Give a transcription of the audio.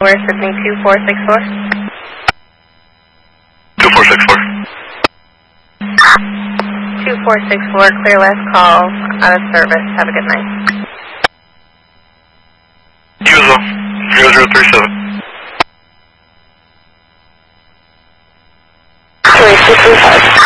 We're Sydney 2464. 2464. 2464, clear last call, out of service. Have a good night. You as well. 0037. 3635.